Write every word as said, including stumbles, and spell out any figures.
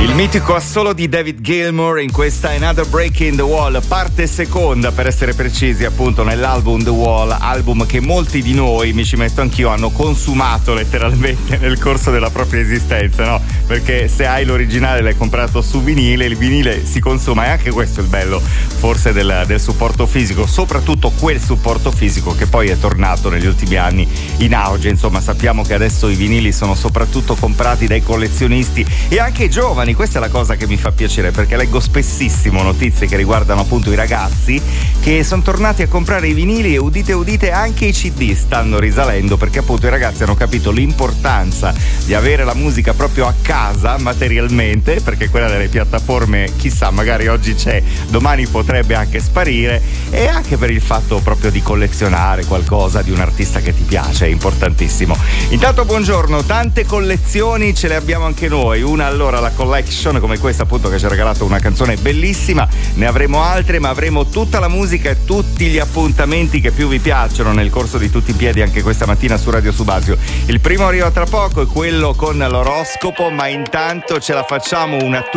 Il mitico assolo di David Gilmour in questa Another Break in the Wall, parte seconda per essere precisi, appunto nell'album The Wall, album che molti di noi, mi ci metto anch'io, hanno consumato letteralmente nel corso della propria esistenza, no? Perché se hai l'originale l'hai comprato su vinile, il vinile si consuma, e anche questo è il bello forse del, del supporto fisico, soprattutto quel supporto fisico che poi è tornato negli ultimi anni in auge. Insomma, sappiamo che adesso i vinili sono soprattutto comprati dai collezionisti e anche i giovani. Questa è la cosa che mi fa piacere, perché leggo spessissimo notizie che riguardano appunto i ragazzi che sono tornati a comprare i vinili, e udite udite anche i C D stanno risalendo, perché appunto i ragazzi hanno capito l'importanza di avere la musica proprio a casa materialmente, perché quella delle piattaforme chissà, magari oggi c'è, domani potrebbe anche sparire, e anche per il fatto proprio di collezionare qualcosa di un artista che ti piace, è importantissimo. Intanto buongiorno, tante collezioni ce le abbiamo anche noi, una allora la collection come questa appunto che ci ha regalato una canzone bellissima, ne avremo altre, ma avremo tutta la musica e tutti gli appuntamenti che più vi piacciono nel corso di Tutti in Piedi anche questa mattina su Radio Subasio. Il primo arriva tra poco, è quello con l'oroscopo, ma intanto ce la facciamo una